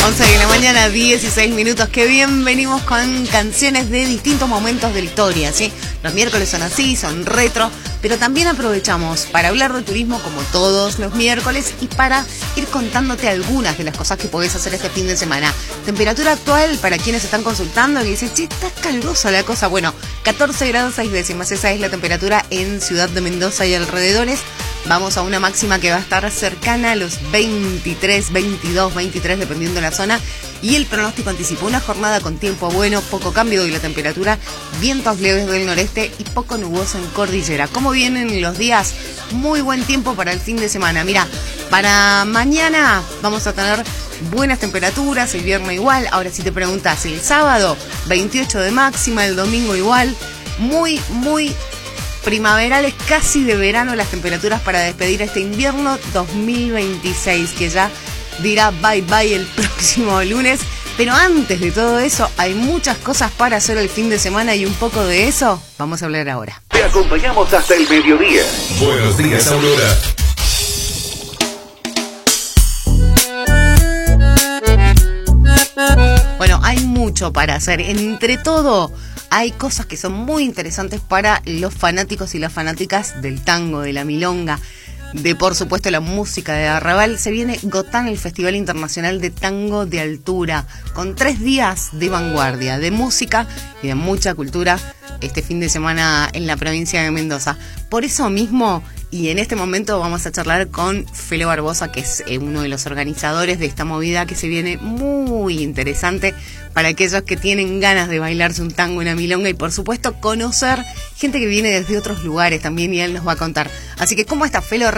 11 de la mañana, 16 minutos. Qué bien, venimos con canciones de distintos momentos de la historia, ¿sí? Los miércoles son así, son retro, pero también aprovechamos para hablar de turismo como todos los miércoles y para ir contándote algunas de las cosas que podés hacer este fin de semana. Temperatura actual para quienes están consultando y dicen, che, está calurosa la cosa. Bueno, 14 grados 6 décimas, esa es la temperatura en Ciudad de Mendoza y alrededores. Vamos a una máxima que va a estar cercana a los 23, 22, 23, dependiendo de la zona. Y el pronóstico anticipa una jornada con tiempo bueno, poco cambio de la temperatura, vientos leves del noreste y poco nuboso en cordillera. ¿Cómo vienen los días? Muy buen tiempo para el fin de semana. Mira, para mañana vamos a tener buenas temperaturas, el viernes igual. Ahora si te preguntas, el sábado 28 de máxima, el domingo igual. Muy primaverales, casi de verano las temperaturas para despedir este invierno 2026, que ya dirá bye bye el próximo lunes. Pero antes de todo eso, hay muchas cosas para hacer el fin de semana y un poco de eso vamos a hablar ahora. Te acompañamos hasta el mediodía. Buenos días, Aurora. Bueno, hay mucho para hacer. Entre todo, hay cosas que son muy interesantes para los fanáticos y las fanáticas del tango, de la milonga, de por supuesto la música de arrabal. Se viene Gotán, el Festival Internacional de Tango de Altura, con 3 días de vanguardia, de música y de mucha cultura este fin de semana en la provincia de Mendoza. Por eso mismo, y en este momento vamos a charlar con Felo Barbosa, que es uno de los organizadores de esta movida que se viene muy interesante para aquellos que tienen ganas de bailarse un tango, una milonga y por supuesto conocer gente que viene desde otros lugares también, y él nos va a contar. Así que, ¿cómo está, Felo?